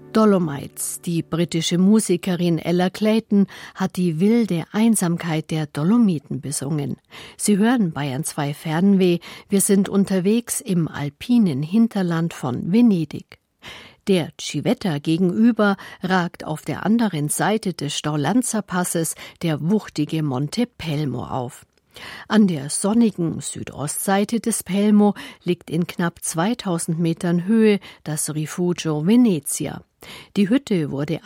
Dolomites. Die britische Musikerin Ella Clayton hat die wilde Einsamkeit der Dolomiten besungen. Sie hören Bayern 2 Fernweh. Wir sind unterwegs im alpinen Hinterland von Venedig. Der Civetta gegenüber ragt auf der anderen Seite des Staulanzer-Passes der wuchtige Monte Pelmo auf. An der sonnigen Südostseite des Pelmo liegt in knapp 2000 Metern Höhe das Rifugio Venezia. Die Hütte wurde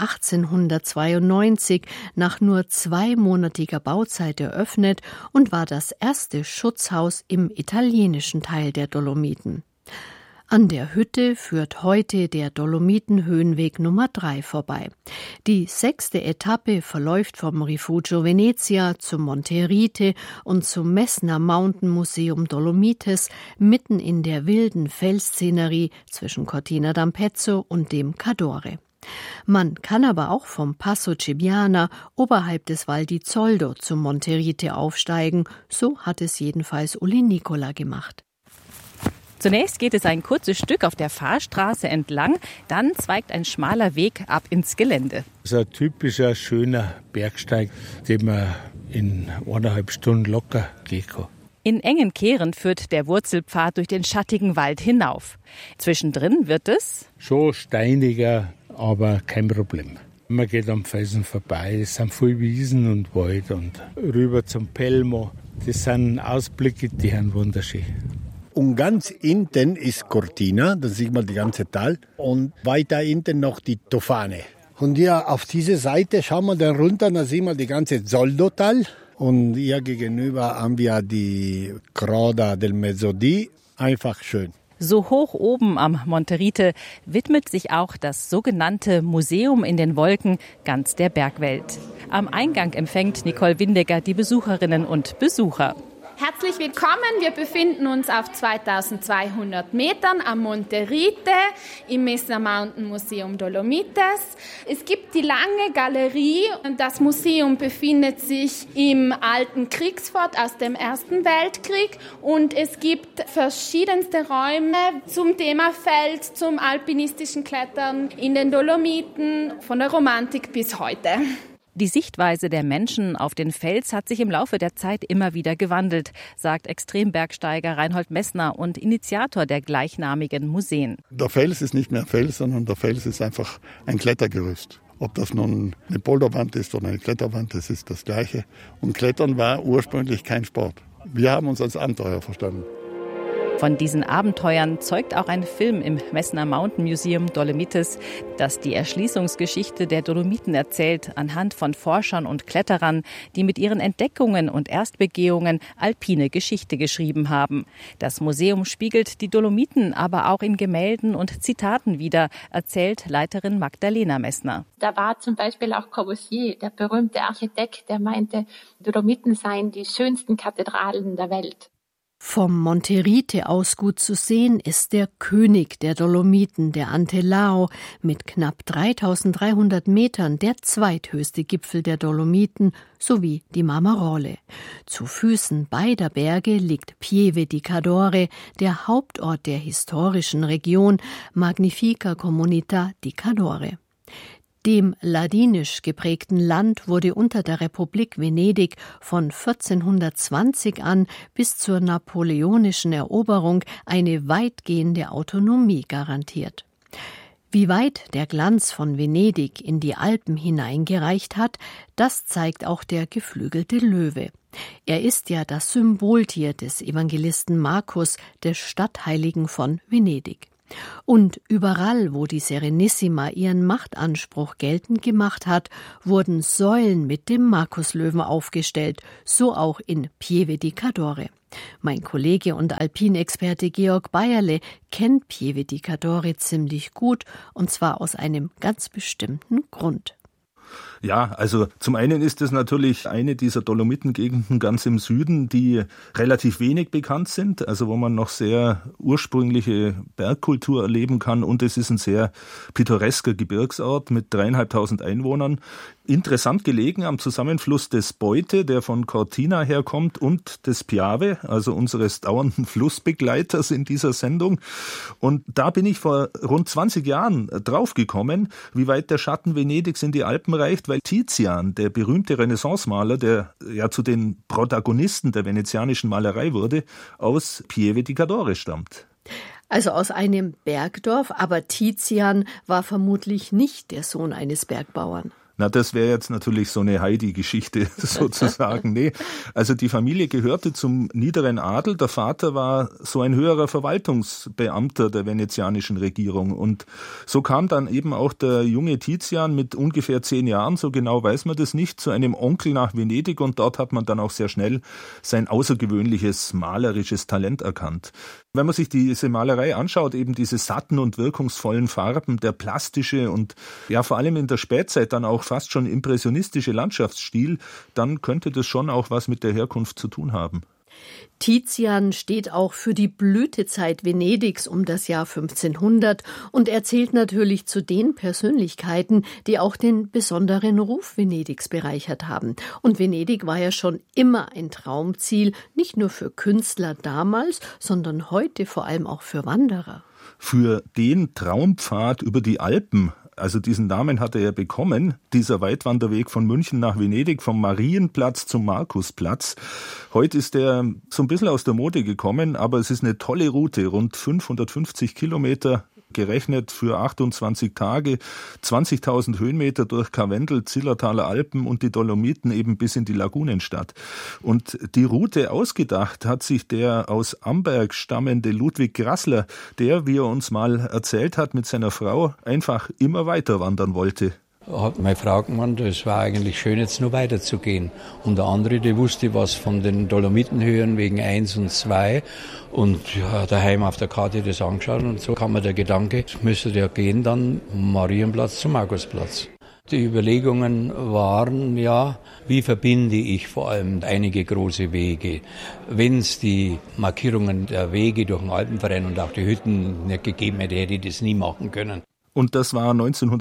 1892 nach nur 2-monatiger Bauzeit eröffnet und war das erste Schutzhaus im italienischen Teil der Dolomiten. An der Hütte führt heute der Dolomitenhöhenweg Nummer 3 vorbei. Die 6. Etappe verläuft vom Rifugio Venezia zum Monte Rite und zum Messner Mountain Museum Dolomites mitten in der wilden Felsszenerie zwischen Cortina d'Ampezzo und dem Cadore. Man kann aber auch vom Passo Cebiana oberhalb des Val di Zoldo zum Monte Rite aufsteigen, so hat es jedenfalls Uli Nicola gemacht. Zunächst geht es ein kurzes Stück auf der Fahrstraße entlang, dann zweigt ein schmaler Weg ab ins Gelände. Das ist ein typischer, schöner Bergsteig, den man in 1,5 Stunden locker gehen kann. In engen Kehren führt der Wurzelpfad durch den schattigen Wald hinauf. Zwischendrin wird es schon steiniger, aber kein Problem. Man geht am Felsen vorbei, es sind viel Wiesen und Wald und rüber zum Pelmo. Das sind Ausblicke, die sind wunderschön. Und ganz hinten ist Cortina, da sieht man die ganze Tal. Und weiter hinten noch die Tofane. Und hier auf diese Seite schauen wir dann runter, da sehen wir die ganze Zoldo-Tal. Und hier gegenüber haben wir die Croda del Mezzodì. Einfach schön. So hoch oben am Monte Rite widmet sich auch das sogenannte Museum in den Wolken ganz der Bergwelt. Am Eingang empfängt Nicole Windecker die Besucherinnen und Besucher. Herzlich willkommen. Wir befinden uns auf 2200 Metern am Monte Rite im Messner Mountain Museum Dolomites. Es gibt die lange Galerie und das Museum befindet sich im alten Kriegsfort aus dem Ersten Weltkrieg und es gibt verschiedenste Räume zum Thema Feld, zum alpinistischen Klettern in den Dolomiten, von der Romantik bis heute. Die Sichtweise der Menschen auf den Fels hat sich im Laufe der Zeit immer wieder gewandelt, sagt Extrembergsteiger Reinhold Messner und Initiator der gleichnamigen Museen. Der Fels ist nicht mehr ein Fels, sondern der Fels ist einfach ein Klettergerüst. Ob das nun eine Boulderwand ist oder eine Kletterwand, das ist das Gleiche. Und Klettern war ursprünglich kein Sport. Wir haben uns als Abenteuer verstanden. Von diesen Abenteuern zeugt auch ein Film im Messner Mountain Museum Dolomites, das die Erschließungsgeschichte der Dolomiten erzählt, anhand von Forschern und Kletterern, die mit ihren Entdeckungen und Erstbegehungen alpine Geschichte geschrieben haben. Das Museum spiegelt die Dolomiten aber auch in Gemälden und Zitaten wider, erzählt Leiterin Magdalena Messner. Da war zum Beispiel auch Corbusier, der berühmte Architekt, der meinte, Dolomiten seien die schönsten Kathedralen der Welt. Vom Monte Rite aus gut zu sehen ist der König der Dolomiten, der Antelao, mit knapp 3300 Metern der zweithöchste Gipfel der Dolomiten sowie die Marmarole. Zu Füßen beider Berge liegt Pieve di Cadore, der Hauptort der historischen Region Magnifica Comunità di Cadore. Dem ladinisch geprägten Land wurde unter der Republik Venedig von 1420 an bis zur napoleonischen Eroberung eine weitgehende Autonomie garantiert. Wie weit der Glanz von Venedig in die Alpen hineingereicht hat, das zeigt auch der geflügelte Löwe. Er ist ja das Symboltier des Evangelisten Markus, des Stadtheiligen von Venedig. Und überall, wo die Serenissima ihren Machtanspruch geltend gemacht hat, wurden Säulen mit dem Markuslöwen aufgestellt, so auch in Pieve di Cadore. Mein Kollege und Alpinexperte Georg Bayerle kennt Pieve di Cadore ziemlich gut, und zwar aus einem ganz bestimmten Grund. Ja, also zum einen ist es natürlich eine dieser Dolomitengegenden ganz im Süden, die relativ wenig bekannt sind, also wo man noch sehr ursprüngliche Bergkultur erleben kann, und es ist ein sehr pittoresker Gebirgsort mit 3.500 Einwohnern. Interessant gelegen am Zusammenfluss des Beute, der von Cortina herkommt, und des Piave, also unseres dauernden Flussbegleiters in dieser Sendung. Und da bin ich vor rund 20 Jahren draufgekommen, wie weit der Schatten Venedigs in die Alpen reicht, weil Tizian, der berühmte Renaissance-Maler, der ja zu den Protagonisten der venezianischen Malerei wurde, aus Pieve di Cadore stammt. Also aus einem Bergdorf, aber Tizian war vermutlich nicht der Sohn eines Bergbauern. Na, das wäre jetzt natürlich so eine Heidi-Geschichte sozusagen. Nee, also die Familie gehörte zum niederen Adel. Der Vater war so ein höherer Verwaltungsbeamter der venezianischen Regierung. Und so kam dann eben auch der junge Tizian mit ungefähr 10 Jahren, so genau weiß man das nicht, zu einem Onkel nach Venedig. Und dort hat man dann auch sehr schnell sein außergewöhnliches malerisches Talent erkannt. Wenn man sich diese Malerei anschaut, eben diese satten und wirkungsvollen Farben, der plastische und ja vor allem in der Spätzeit dann auch fast schon impressionistische Landschaftsstil, dann könnte das schon auch was mit der Herkunft zu tun haben. Tizian steht auch für die Blütezeit Venedigs um das Jahr 1500 und er zählt natürlich zu den Persönlichkeiten, die auch den besonderen Ruf Venedigs bereichert haben. Und Venedig war ja schon immer ein Traumziel, nicht nur für Künstler damals, sondern heute vor allem auch für Wanderer. Für den Traumpfad über die Alpen, also diesen Namen hat er ja bekommen, dieser Weitwanderweg von München nach Venedig, vom Marienplatz zum Markusplatz. Heute ist der so ein bisschen aus der Mode gekommen, aber es ist eine tolle Route, rund 550 Kilometer, gerechnet für 28 Tage, 20.000 Höhenmeter durch Karwendel, Zillertaler Alpen und die Dolomiten eben bis in die Lagunenstadt. Und die Route ausgedacht hat sich der aus Amberg stammende Ludwig Grassler, der, wie er uns mal erzählt hat, mit seiner Frau einfach immer weiter wandern wollte. Hat meine Frau gemeint, es war eigentlich schön, jetzt noch weiterzugehen. Und der andere, der wusste was von den Dolomitenhöhen wegen 1 und 2 und ja, daheim auf der Karte das angeschaut und so kam mir der Gedanke, müsste der gehen dann vom Marienplatz zum Markusplatz. Die Überlegungen waren ja, wie verbinde ich vor allem einige große Wege. Wenn es die Markierungen der Wege durch den Alpenverein und auch die Hütten nicht gegeben hätte, hätte ich das nie machen können. Und das war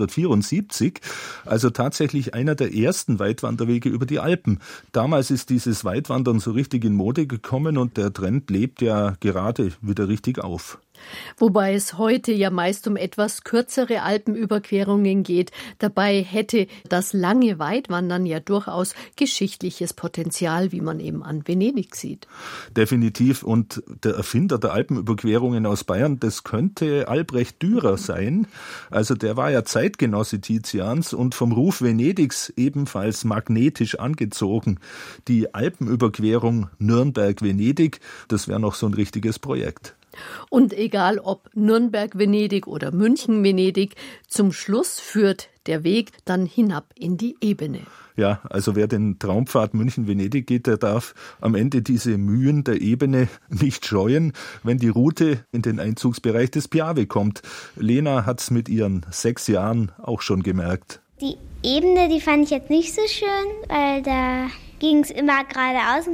1974, also tatsächlich einer der ersten Weitwanderwege über die Alpen. Damals ist dieses Weitwandern so richtig in Mode gekommen und der Trend lebt ja gerade wieder richtig auf. Wobei es heute ja meist um etwas kürzere Alpenüberquerungen geht. Dabei hätte das lange Weitwandern ja durchaus geschichtliches Potenzial, wie man eben an Venedig sieht. Definitiv. Und der Erfinder der Alpenüberquerungen aus Bayern, das könnte Albrecht Dürer sein. Also der war ja Zeitgenosse Tizians und vom Ruf Venedigs ebenfalls magnetisch angezogen. Die Alpenüberquerung Nürnberg-Venedig, das wäre noch so ein richtiges Projekt. Und egal ob Nürnberg-Venedig oder München-Venedig, zum Schluss führt der Weg dann hinab in die Ebene. Ja, also wer den Traumpfad München-Venedig geht, der darf am Ende diese Mühen der Ebene nicht scheuen, wenn die Route in den Einzugsbereich des Piave kommt. Lena hat's mit ihren 6 Jahren auch schon gemerkt. Die Ebene, die fand ich jetzt nicht so schön, weil da ging es immer geradeaus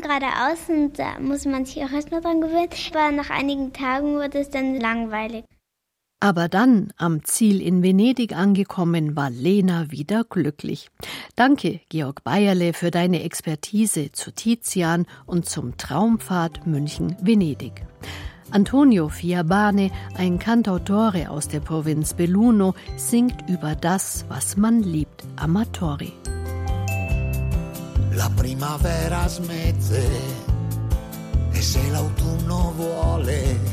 und da muss man sich auch erst mal dran gewöhnen. Aber nach einigen Tagen wurde es dann langweilig. Aber dann, am Ziel in Venedig angekommen, war Lena wieder glücklich. Danke, Georg Bayerle, für deine Expertise zu Tizian und zum Traumpfad München-Venedig. Antonio Fiabane, ein Cantautore aus der Provinz Belluno, singt über das, was man liebt, Amatori. La primavera smette e se l'autunno vuole